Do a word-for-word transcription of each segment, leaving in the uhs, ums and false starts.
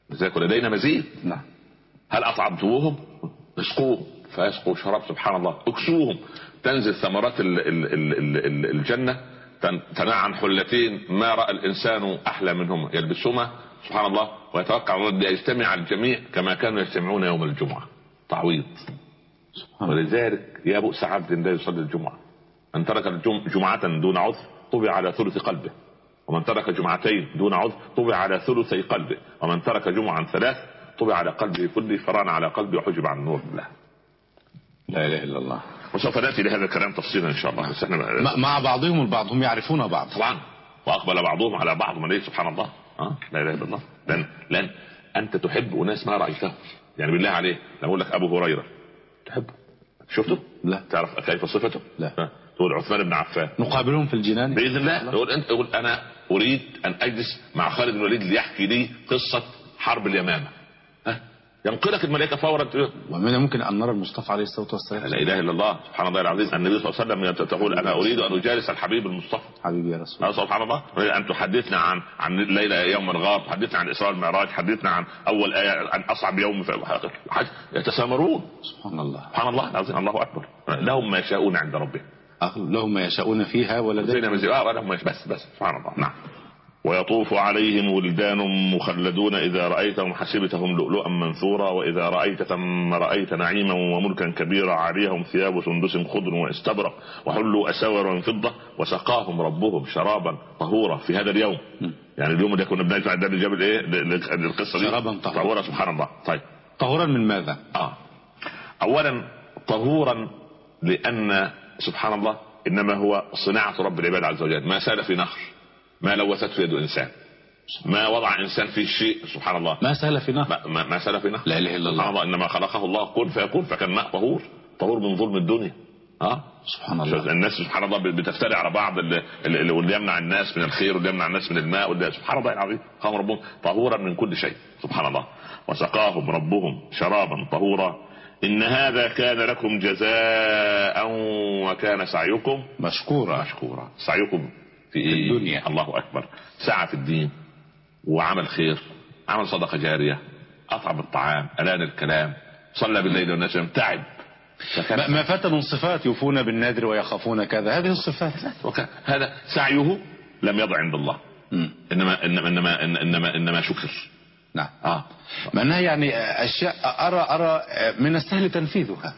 لذلك ولدينا مزيد. نعم. هل اطعمتموهم؟ اسقوهم فيسقوا شراب، سبحان الله. اكسوهم تنزل ثمرات ال ال ال ال ال الجنة، تنعم حلتين ما رأى الانسان احلى منهما يلبسهما، سبحان الله. ويتوقع ان يجتمع الجميع كما كانوا يجتمعون يوم الجمعة، تعويض. ولذلك يا بؤس عبد لا يصلي الجمعة. من ترك جمعة دون عذر طبع على ثلث قلبه، ومن ترك جمعتين دون عذر طبع على ثلثي قلبه، ومن ترك جمعا ثلاث طبع على قلبه كله، فران على قلبه وحجب عن نور الله. لا اله الا الله. وسوف ناتي لهذا الكلام تفصيلا ان شاء الله. بس احنا مع بعضهم البعض، هم يعرفون بعض طبعا، واقبل بعضهم على بعض من ايه، سبحان الله. اه لا اله الا الله. لان لان انت تحب اناس ما رايتهم. يعني بالله عليه لما اقول لك ابو هريره تحبه، شفته؟ لا. تعرف كيف صفته؟ لا. تقول عثمان بن عفان نقابلهم في الجنان باذن الله. تقول انت تقول انا اريد ان اجلس مع خالد بن الوليد ليحكي لي قصه حرب اليمامه. ها ينقلك الملائكه فورا. ومن الممكن ان نرى المصطفى عليه الصلاه والسلام. لا اله الا الله، سبحان الله العظيم. النبي صلى الله عليه وسلم تقول انا اريد ان اجالس الحبيب المصطفى. حبيبي يا رسول الله، سبحان الله. ان تحدثنا عن عن ليله يوم الغار، تحدثنا عن الاسراء والمعراج، تحدثنا عن اول ايه، عن اصعب يوم في حاجه يتسامرون. سبحان الله، سبحان الله العظيم. الله اكبر. لهم ما يشاءون عند ربهم، لهم ما يشاءون فيها ولدينا مزيد. اه لهم بس بس سبحان الله. نعم. ويطوف عليهم ولدان مخلدون إذا رأيتهم حسبتهم لؤلؤا منثورا وإذا رأيت ثم رأيت نعيما وملكا كبيرا عليهم ثياب سندس خضر واستبرق وحلوا أساور من فضة وسقاهم ربهم شرابا طهورا في هذا اليوم. م. يعني اليوم اللي كنا بنجمع ده اللي جاب الايه القصه دي شرابا طهورا، سبحان الله. طيب طهورا من ماذا؟ اه اولا طهورا لان سبحان الله انما هو صناعه رب العباد عز وجل. ما سال في نهر، ما لوثته يد انسان، ما وضع انسان فيه شيء، سبحان الله. ما سال في نهر، ما, ما سال في نهر. لا اله الا الله. الله انما خلقه الله كن فيكون، فكان ماء طهور، طهور من ظلم الدنيا. اه سبحان الله. الناس سبحان الله بتفتري على بعض، اللي, اللي يمنع الناس من الخير واللي يمنع الناس من الماء، واللي سبحان الله العظيم. قام ربهم طهورا من كل شيء، سبحان الله. وسقاهم ربهم شرابا طهورا إن هذا كان لكم جزاء وكان سعيكم مشكورا. مشكورا. سعيكم في, في الدنيا. الله أكبر. سعى في الدين وعمل خير، عمل صدقة جارية، أطعم الطعام، ألان الكلام، صلى بالليل والناس، تعب. ما فات من صفات يوفون بالنذر ويخافون كذا، هذه الصفات. هذا سعيه لم يضع عند الله. م. إنما, إنما, إنما, إنما, إنما شكر. نعم. آه. معناها يعني أشياء أرى أرى من السهل تنفيذها.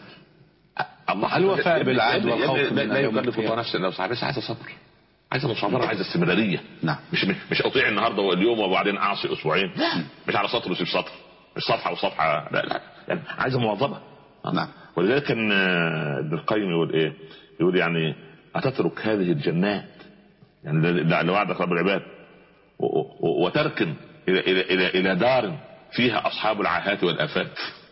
الله الوفاء بالعهد والخوف من لا يكلف الله نفسا الا وسعها، بس عايزه صبر، عايزه مصابره، عايزه استمراريه. نعم. مش مش اطيع النهارده واليوم وبعدين اعصي اسبوعين، لا. مش على سطر وسيب سطر، مش صفحه وصفحه، لا لا، يعني عايزه مواظبه. نعم. ولذلك كان ابن القيم يقول ايه؟ يقول يعني اتترك هذه الجنات، يعني اللي وعدك رب العباد، وتركن الى الى الى الى دار فيها اصحاب العاهات والافات.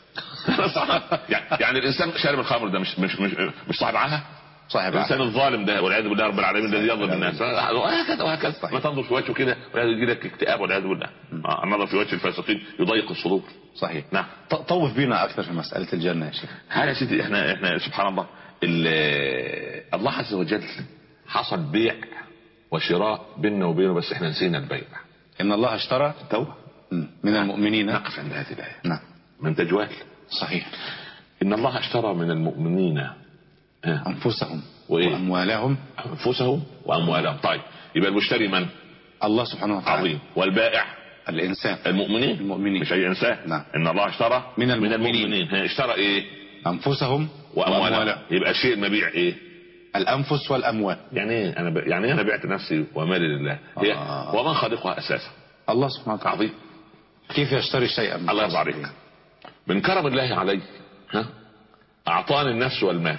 يعني الانسان شارب الخمر ده مش مش مش, مش صاحب عاهه، صاحب الانسان الظالم ده والعياذ بالله رب العالمين الذي يظلم الناس، وهكذا وهكذا. ما تنظر في وجهه كده ويجي لك اكتئاب والعياذ بالله. النظر في وجه الفاسقين يضيق الصدور. صحيح. نعم. طوف بينا اكثر في مساله الجنه يا شيخ. هذا سيدي احنا احنا سبحان الله الله عز وجل حصل بيع وشراء بيننا وبينه، بس احنا نسينا البيع. ان الله اشترى توبه من المؤمنين. نقف عند هذه الايه. نعم. من تجوال. صحيح. ان الله اشترى من المؤمنين انفسهم وإيه؟ واموالهم. انفسهم واموالهم. طيب يبقى المشتري من؟ الله سبحانه وتعالى. عظيم. والبائع الانسان المؤمنين. المؤمنين مش اي انسان. نعم. ان الله اشترى من المؤمنين, من المؤمنين. اشترى ايه؟ انفسهم واموالهم, وأموالهم. يبقى شيء المبيع ايه؟ الانفس والاموال. يعني ايه انا ب... يعني ايه انا بعت نفسي ومالي لله؟ هي آه. ومن خالقها اساسا؟ الله سبحانه وتعالى. عظيم. كيف يشتري شيئا؟ الله يرضى عليك. من كرم الله علي ها اعطاني النفس والمال،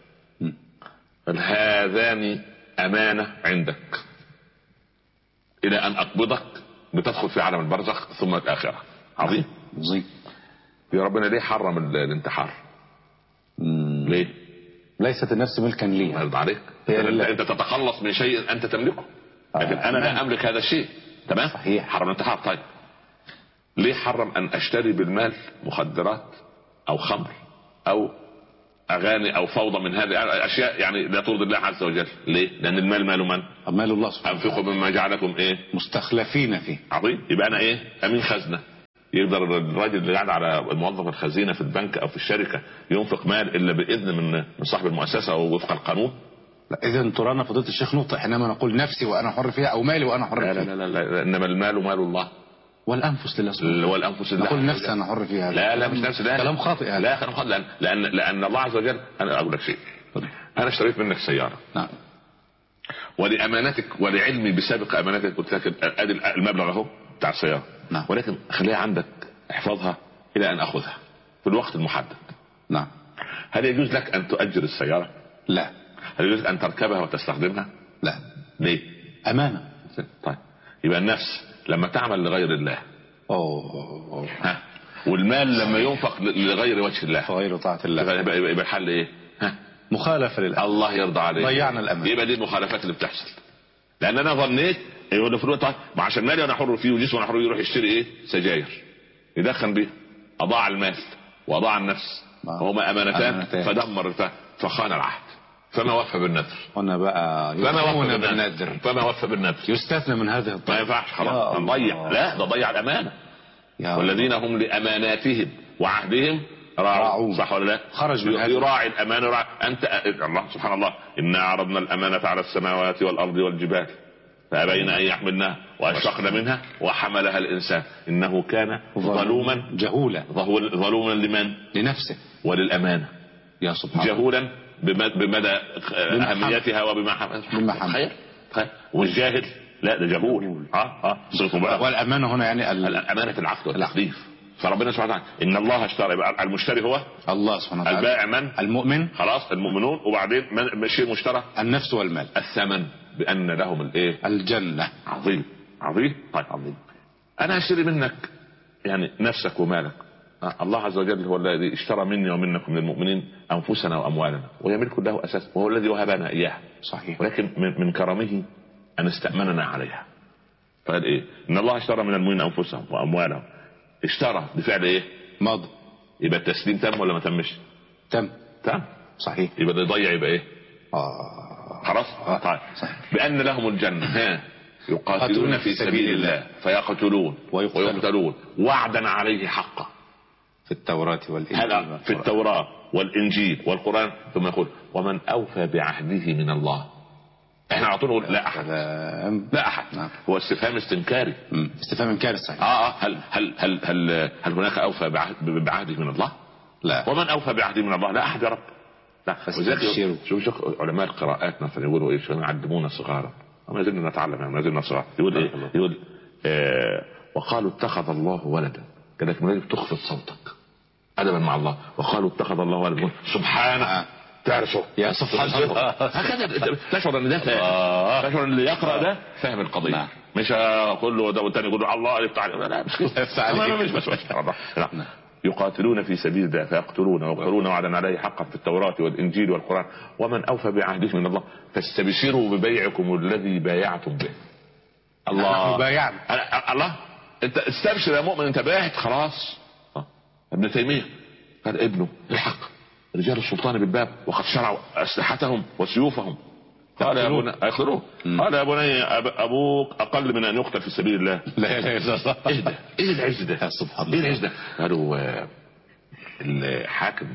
هذان امانه عندك الى ان اقبضك بتدخل في عالم البرزخ ثم الاخره. عظيم. عظيم. يا ربنا ليه حرم الانتحار؟ مم. ليه؟ ليست النفس ملكا لي. الله يرضى عليك. انت, انت تتخلص من شيء انت تملكه، لكن آه. انا لا املك هذا الشيء. تمام. صحيح. حرم الانتحار. طيب ليه حرم ان اشتري بالمال مخدرات او خمر او اغاني او فوضى من هذه الاشياء يعني لا ترضي الله عز وجل؟ ليه؟ لان المال مال من؟ مال الله سبحانه وتعالى. انفقوا مما جعلكم ايه؟ مستخلفين فيه. عظيم. يبقى انا ايه؟ امين خزنه. يقدر الراجل اللي قاعد على موظف الخزينه في البنك او في الشركه ينفق مال الا باذن من من صاحب المؤسسه او وفق القانون؟ لا اذا ترانا فضيله الشيخ نقطه حينما نقول نفسي وانا حر فيها او مالي وانا حر لا فيها. لا لا, لا, لا انما المال مال الله والانفس لله سبحانه. والانفس لله. نقول نفسي انا حر فيها. لا لا مش نفسي. لا كلام خاطئ هذا. لا كلام خاطئ لان لان لان الله عز وجل. انا اقول لك شيء. انا اشتريت منك سياره. نعم. ولامانتك ولعلمي بسابق امانتك قلت لك ادي المبلغ اهو بتاع السياره. نعم. ولكن خليها عندك احفظها الى ان اخذها في الوقت المحدد. نعم. هل يجوز لك ان تؤجر السياره؟ لا. هل يجوز ان تركبها وتستخدمها؟ لا. ليه؟ امانه. طيب يبقى النفس لما تعمل لغير الله اوه ها والمال لما ينفق لغير وجه الله غير طاعه الله يبقى, يبقى الحل ايه؟ ها مخالفه لله. الله يرضى عليك. ضيعنا الامانه. يبقى دي المخالفات اللي بتحصل. لان انا ظنيت يقول في الوقت ما عشان مالي انا حر فيه وجسمي انا حر يروح يشتري ايه؟ سجاير يدخن بيها. اضاع المال واضاع النفس وهما امانتان فدمر الفهم فخان العهد فما وفى بالنذر. هنا بقى فما وفى بالنذر. فما وفى بالنذر يستثنى من هذه الطريقه. ما ينفعش خلاص نضيع. لا ده ضيع الامانه. والذين هم لاماناتهم وعهدهم راعون. صح ولا لا؟ خرج من يراعي الامانه. يراعي انت الله سبحان الله انا عرضنا الامانه على السماوات والارض والجبال فابين ان يحملنها واشفقن منها وحملها الانسان انه كان ظلوما جهولا. ظلوما لمن؟ لنفسه وللامانه. يا سبحان الله. جهولا بمدى اهميتها وبما حمل. خير خير. والجاهل لا ده جهول. اه اه والامانه هنا يعني الامانه العقد والتحليف. فربنا سبحانه وتعالى ان الله اشترى. المشتري هو الله سبحانه وتعالى. البائع من؟ المؤمن. خلاص المؤمنون. وبعدين من الشيء المشترى؟ النفس والمال. الثمن بان لهم الايه؟ الجنه. عظيم عظيم. طيب عظيم. انا اشتري منك يعني نفسك ومالك. الله عز وجل هو الذي اشترى مني ومنكم من المؤمنين انفسنا واموالنا ويملك له اساس وهو الذي وهبنا اياها. صحيح. ولكن من, من كرمه ان استأمننا عليها. فقال ايه؟ ان الله اشترى من المؤمنين انفسهم واموالهم. اشترى بفعل ايه؟ ماضي. يبقى التسليم تم ولا ما تمش؟ تم. تم. صحيح. يبقى ده يضيع يبقى ايه؟ اه خلاص. آه. طيب صحيح. بان لهم الجنه. ها يقاتلون في سبيل الله فيقتلون ويقتلون, ويقتلون وعدا عليه حقا في التوراة والإنجيل. هذا في التوراة والإنجيل والقرآن. ثم يقول ومن أوفى بعهده من الله. احنا على طول نقول لا أحد. لا أحد. نعم. هو استفهام استنكاري. استفهام انكاري صحيح. آه, آه هل هل هل هل هل هناك أوفى بعهد بعهده من الله؟ لا. ومن أوفى بعهده من الله؟ لا أحد يا رب. لا. شوف شوف علماء القراءات مثلا يقولوا ايش يعلمون صغارا وما زلنا نتعلم ما زلنا صغار. يقول ايه؟ يقول آه وقالوا اتخذ الله ولدا. كذلك من تخفض صوتك ادبا مع الله. وقالوا اتخذ الله ولدا سبحانه. تعرفه يا سبحان الله. هكذا تشعر ان ده فاهم. تشعر ان اللي يقرا ده فاهم القضيه. نعم. مش كله ده والثاني يقول الله يفتح عليه. لا مش كده. مش بس لا. يقاتلون في سبيل الله فيقتلون ويقتلون وعدا عليه حقا في التوراة والإنجيل والقرآن ومن أوفى بعهده من الله فاستبشروا ببيعكم الذي بايعتم به. الله بايعنا. الله انت استبشر يا مؤمن انت بايعت خلاص. ابن تيمية قال ابنه الحق رجال السلطان بالباب وقد شرعوا أسلحتهم وسيوفهم. قال يا بني يقتلوه. قال يا بني ابوك اقل من ان يقتل في سبيل الله. لا اله الا الله. ايه ده؟ ايه العز ده؟ سبحان الله. ايه العز ده؟ قالوا الحاكم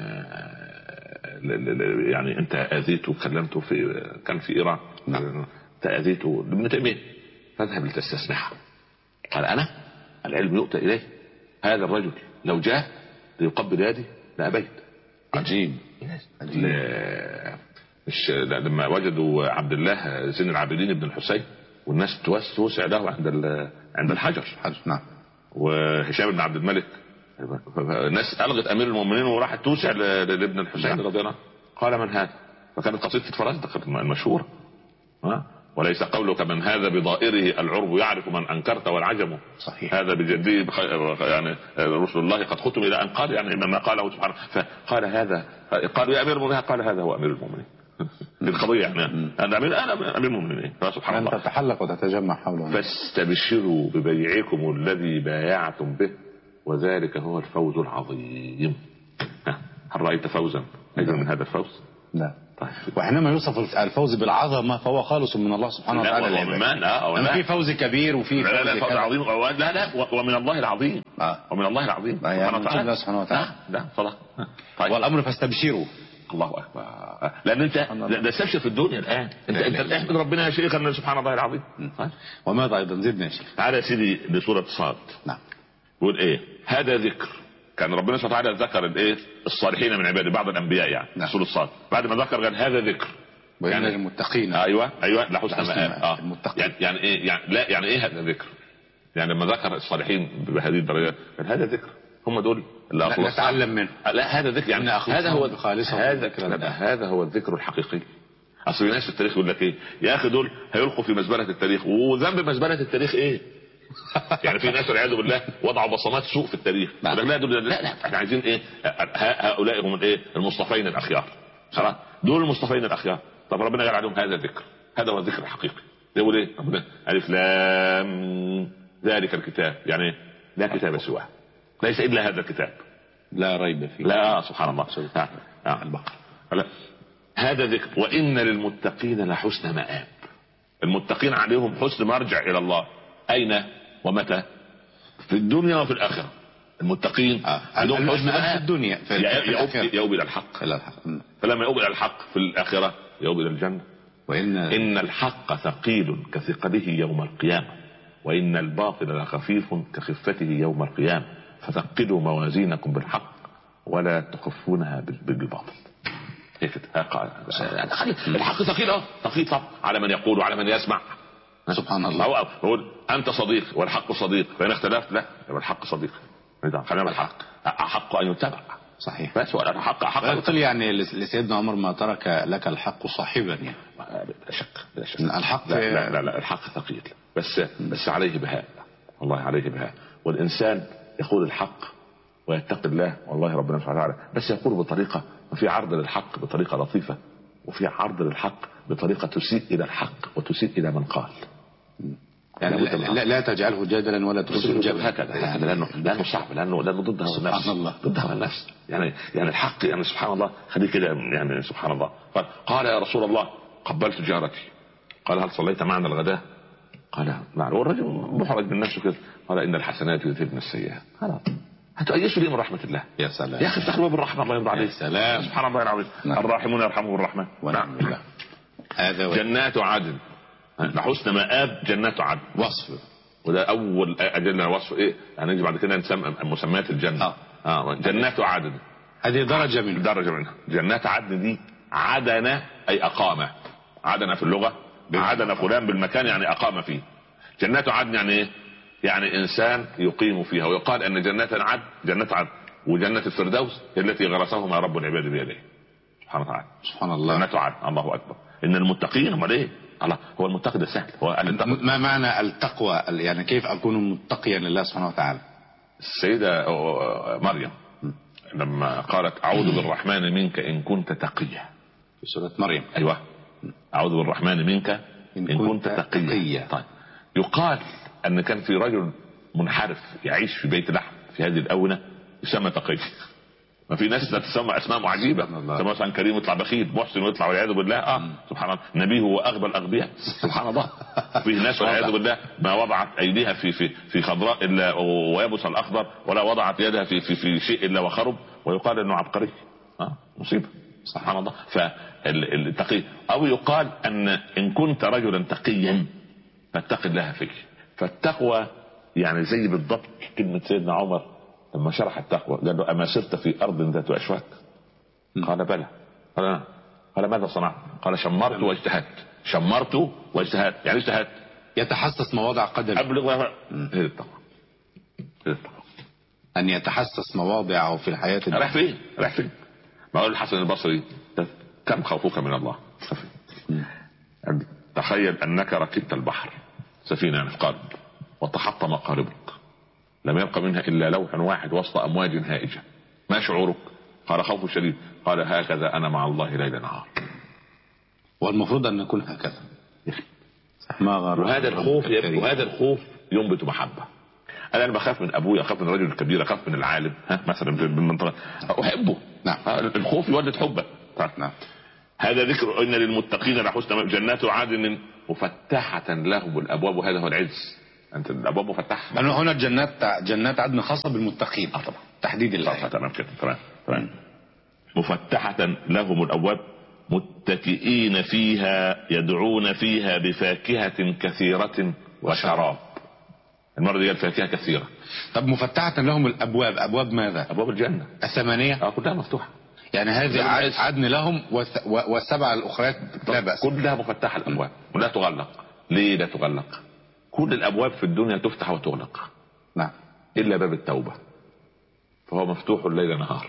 يعني انت اذيته وكلمته في كان في ايران. نعم. انت اذيته ابن تيمية فاذهب لتستسمحه. قال انا العلم يؤتى اليه. هذا الرجل لو جاء ليقبل يدي لابيت. عجيب. عجيب. مش لما وجدوا عبد الله زين العابدين ابن الحسين والناس توسع له عند عند الحجر. نعم. وهشام بن عبد الملك الناس الغت امير المؤمنين وراحت توسع لابن الحسين رضي الله عنه. قال من هذا؟ فكانت قصيده فرزدق المشهوره. ها وليس قولك من هذا بضائره العرب يعرف من انكرت والعجم. صحيح. هذا بجدي يعني رسول الله قد ختم الى ان قال يعني ما قاله سبحانه. فقال هذا قالوا يا امير المؤمنين قال هذا هو امير المؤمنين. القضيه يعني انا امير انا امير المؤمنين. سبحان الله. انت تتحلق وتتجمع حوله. فاستبشروا ببيعكم الذي بايعتم به وذلك هو الفوز العظيم. هل رايت فوزا اجل من هذا الفوز؟ لا. وحينما يوصف الفوز بالعظمه فهو خالص من الله سبحانه وتعالى. لا ومن اه لا في فوز كبير وفي لا لا فوز فوز عظيم. لا لا ومن الله العظيم. آه. ومن الله العظيم سبحانه وتعالى. سبحانه وتعالى. لا صدق. طيب والامر فاستبشروا. الله اكبر. لان انت ده استبشر في الدنيا الان. انت انت احمد ربنا يا شيخ ان سبحان الله العظيم. وماذا ايضا زدنا يا شيخ؟ تعالى يا سيدي لسوره صاد. نعم. يقول ايه؟ هذا ذكر. كان ربنا سبحانه وتعالى ذكر الايه؟ الصالحين من عباده بعض الانبياء يعني. نعم. سوره صاد بعد ما ذكر قال هذا ذكر. يعني المتقين. ايوه ايوه لحسن مآب. اه المتقين. يعني, يعني ايه يعني لا يعني ايه هذا ذكر؟ يعني لما ذكر الصالحين بهذه الدرجات قال هذا ذكر. هم دول اللي أخلص نتعلم منه. لا هذا ذكر يعني هذا هو هذا هذا هو الذكر الحقيقي. اصل الناس في التاريخ يقول لك ايه يا اخي دول هيلقوا في مزبله التاريخ. وذنب مزبله التاريخ ايه؟ يعني في ناس والعياذ بالله وضعوا بصمات سوء في التاريخ. لا لا دول لا لا احنا عايزين ايه؟ هؤلاء هم الايه؟ المصطفين الاخيار. خلاص دول المصطفين الاخيار. طب ربنا قال عليهم هذا ذكر. هذا هو الذكر الحقيقي. يقول ايه؟ ربنا الف لام ذلك الكتاب يعني لا كتاب سواه. ليس الا هذا الكتاب لا ريب فيه. لا سبحان الله. البقرة. هذا ذكر وان للمتقين لحسن مآب. المتقين عليهم حسن مرجع الى الله. اين ومتى؟ في الدنيا وفي الاخره. المتقين آه. عندهم حسن مآب في الدنيا في يؤوب الى الحق. الى الحق. فلما يؤوب الى الحق في الاخره يؤوب الى الجنه. وان ان الحق ثقيل كثقله يوم القيامه وان الباطل لخفيف كخفته يوم القيامه فثقلوا موازينكم بالحق ولا تخفونها بالباطل. هيك الحق ثقيل اه ثقيل طب على من يقول وعلى من يسمع. سبحان الله. هو يقول انت صديق والحق صديق فان اختلفت لا يبقى الحق صديق. خلينا بالحق احق ان يتبع. صحيح. بس ولا الحق حق قلت يعني لسيدنا عمر ما ترك لك الحق صاحبا يعني. بلا شك بلا شك. الحق لا لا, لا, لا الحق ثقيل بس بس عليه بهاء. والله عليه بهاء. والانسان يقول الحق ويتقي الله والله ربنا سبحانه وتعالى بس يقول بطريقه وفي عرض للحق بطريقه لطيفه وفي عرض للحق بطريقه تسيء الى الحق وتسيء الى من قال. يعني لا, لا, لا تجعله جدلا ولا ترسله جدلا هكذا لانه لانه صعب لانه لانه ضد هوى النفس. سبحان الله. ضد هوى النفس يعني يعني الحق يعني سبحان الله خليه كده يعني سبحان الله. قال قال يا رسول الله قبلت جارتي. قال هل صليت معنا الغداء؟ قال نعم. والرجل محرج من نفسه كده. قال ان الحسنات يذهبن السيئات. خلاص هتؤيسوا ليه من رحمه الله؟ يا سلام يا اخي افتح له بالرحمه الله يرضى عليك. يا سلام سبحان الله العظيم. الراحمون يرحمهم الرحمن. نعم بالله. هذا جنات عدن لحسن مآب. جنات عدن وصف وده اول ادله وصف ايه يعني نجي بعد كده نسمى مسميات الجنه. اه, آه. جنات عدن هذه درجه منها درجه منها. جنات عدن دي عدن اي اقامه. عدن في اللغه عدن فلان بالمكان يعني اقام فيه. جنات عدن يعني ايه؟ يعني انسان يقيم فيها. ويقال ان جنات عدن جنات عدن وجنه الفردوس التي غرسهما رب العباد بيده سبحانه وتعالى. سبحان الله. جنات عدن. الله اكبر. ان المتقين هم ايه؟ الله هو المتقي ده سهل. هو ما معنى التقوى يعني كيف اكون متقيا لله سبحانه وتعالى؟ السيده مريم لما قالت اعوذ بالرحمن منك ان كنت تقيا في سوره مريم. ايوه اعوذ بالرحمن منك ان, إن كنت تقيا. تقيا. طيب يقال ان كان في رجل منحرف يعيش في بيت لحم في هذه الاونه يسمى تقي. ما في ناس تسمى اسماء عجيبه. سمى مثلا كريم يطلع بخيل محسن ويطلع والعياذ بالله اه مم. سبحان الله. نبيه هو اغبى الاغبياء سبحان الله. في ناس والعياذ بالله ما وضعت ايديها في في في خضراء الا ويبس الاخضر ولا وضعت يدها في في في شيء الا وخرب ويقال انه عبقري. اه مصيبه سبحان الله. فالتقي او يقال ان ان كنت رجلا تقيا فاتق الله فيك. فالتقوى يعني زي بالضبط كلمه سيدنا عمر لما شرح التقوى قال له اما سرت في ارض ذات اشواك؟ قال بلى. قال قال ماذا صنعت؟ قال شمرت واجتهدت. شمرت واجتهدت يعني اجتهدت يتحسس مواضع قدمه. ابلغ هي التقوى. التقوى ان يتحسس مواضعه في الحياه. رايح فين؟ رايح فين؟ ما اقول الحسن البصري كم خوفك من الله؟ تخيل انك ركبت البحر سفينه يعني في قارب وتحطم قاربك لم يبق منها الا لوح واحد وسط امواج هائجه ما شعورك؟ قال خوف شديد. قال هكذا انا مع الله ليل نهار. والمفروض ان نكون هكذا. ما غير وهذا الخوف وهذا الخوف ينبت محبه. انا انا بخاف من ابويا اخاف من الرجل الكبير اخاف من العالم ها مثلا بالمنطقه احبه. نعم. الخوف يولد حبه. نعم. هذا ذكر ان للمتقين لحسن جنات عدن مفتحة لهم الابواب، وهذا هو العز. انت الابواب مفتحة. هنا الجنات جنات عدن خاصة بالمتقين. اه طبعا تحديد الله. تمام كده تمام تمام. مفتحة لهم الابواب متكئين فيها يدعون فيها بفاكهة كثيرة وشراب. المرة دي الفاكهة كثيرة. طب مفتحة لهم الابواب، ابواب ماذا؟ ابواب الجنة الثمانية. اه كلها مفتوحة. يعني هذه عدن لهم والسبع الاخرى لا بأس. كلها مفتحة الابواب ولا تغلق. ليه لا تغلق؟ كل الابواب في الدنيا تفتح وتغلق. نعم. الا باب التوبة فهو مفتوح الليل نهار.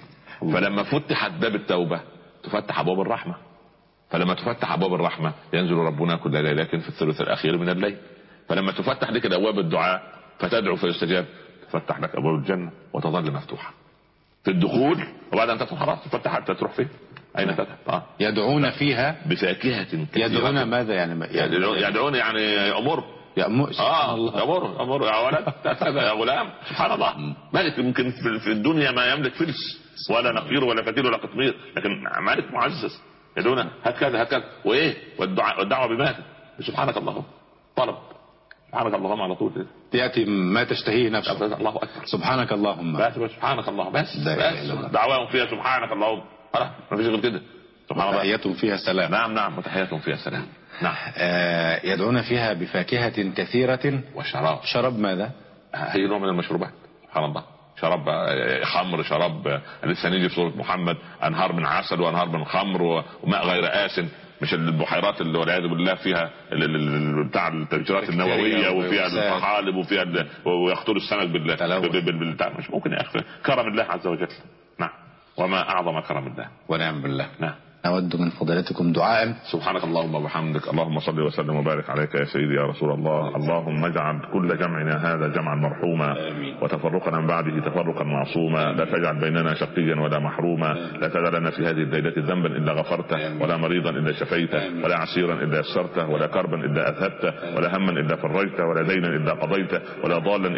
فلما فتحت باب التوبة تفتح ابواب الرحمة. فلما تفتح ابواب الرحمة ينزل ربنا كل ليلة في الثلث الاخير من الليل. فلما تفتح لك ابواب الدعاء فتدعو فيستجاب تفتح لك ابواب الجنة وتظل مفتوحة في الدخول. وبعد ان تدخل خلاص تفتح حتى تروح فين اين تذهب. آه. يدعون فيها بفاكهة كثيرة. يدعون ماذا يعني؟ يدعون, يدعون يعني امر يأمر. اه امر امر يا ولد يا غلام. سبحان الله. ملك يمكن في الدنيا ما يملك فلس ولا نقير ولا فتيل ولا قطمير، لكن ملك معزز. يدعون هكذا هكذا وايه والدعاء والدعوه بماذا؟ سبحانك اللهم. طلب سبحانك اللهم على طول تأتي ما تشتهيه نفسك. الله اكبر. سبحانك اللهم. بس سبحانك اللهم بس بس دعواهم فيها سبحانك اللهم. خلاص ما فيش غير كده. سبحان الله. وتحياتهم فيها سلام. نعم نعم وتحياتهم فيها سلام. نعم. آه يدعون فيها بفاكهة كثيرة وشراب. شراب ماذا؟ هي نوع من المشروبات. سبحان الله. شراب خمر، شراب لسه نيجي في سورة محمد انهار من عسل وانهار من خمر وماء غير آسن. مش البحيرات اللي والعياذ بالله فيها بتاع التفجيرات النوويه وفيها الطحالب وفيها ويقتلوا السمك بالله. مش ممكن يا اخي. كرم الله عز وجل. نعم. وما اعظم كرم الله. ونعم بالله. نعم. نود من فضيلتكم دعاء. سبحانك اللهم وبحمدك اللهم صل وسلم وبارك عليك يا سيدي يا رسول الله. اللهم اجعل كل جمعنا هذا جمعا مرحوما وتفرقنا من بعده تفرقا معصوما. لا تجعل بيننا شقيا ولا محروما. لا تدع لنا في هذه الليلة ذنبا الا غفرته ولا مريضا الا شفيته ولا عسيرا الا يسرته ولا كربا الا اذهبته ولا هما الا فرجته ولا دينا الا قضيته ولا ضالا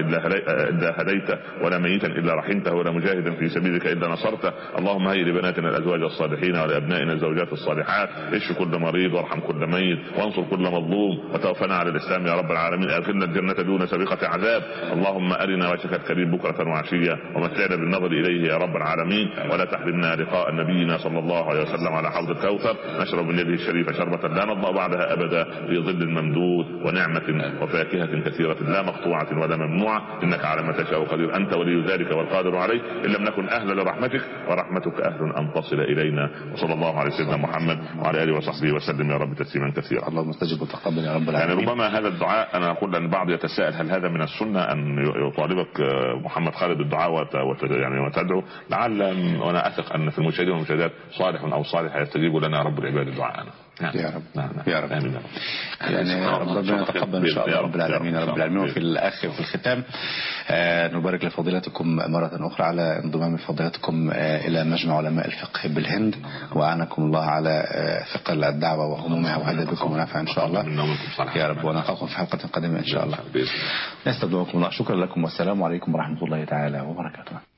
الا هديته ولا ميتا الا رحمته ولا مجاهدا في سبيلك الا نصرته. اللهم هيئ لبناتنا الازواج الصالحين ولابنائنا الزوجات الصالحات. اشف كل مريض وارحم كل ميت وانصر كل مظلوم وتوفنا على الاسلام يا رب العالمين. ادخلنا الجنة دون سابقة عذاب. اللهم ارنا وجهك الكريم بكرة وعشية ومتعنا بالنظر اليه يا رب العالمين. ولا تحرمنا لقاء نبينا صلى الله عليه وسلم على حوض الكوثر نشرب من يده الشريفة شربة لا نضع بعدها ابدا في ظل ممدود ونعمة وفاكهة كثيرة لا مقطوعة ولا ممنوعة. انك على ما تشاء قدير. انت ولي ذلك والقادر عليه. ان لم نكن اهلا لرحمتك ورحمتك اهل ان تصل الينا. وصلى الله على سيدنا محمد وعلى اله وصحبه وسلم يا رب تسليما كثيرا. اللهم استجب وتقبل يا رب العالمين. يعني ربما هذا الدعاء انا اقول ان البعض يتساءل هل هذا من السنه ان يطالبك محمد خالد بالدعاء وت... وت... يعني وتدعو. لعل وانا اثق ان في المشاهدين والمشاهدات صالح او صالح يستجيب لنا رب العباد الدعاء. نعم. يا رب. نعم. يا رب. امين. يعني ربنا يتقبل ان شاء الله رب العالمين يا رب العالمين. وفي الاخر في الختام آه نبارك لفضيلتكم مرة اخرى على انضمام فضيلتكم آه الى مجمع علماء الفقه بالهند. واعنكم الله على آه ثقل الدعوة وهمومها وهذا بكم ونفع ان شاء الله يا رب. ونلقاكم في حلقة قادمة ان شاء الله. نستودعكم الله. شكرا لكم والسلام عليكم ورحمة الله تعالى وبركاته.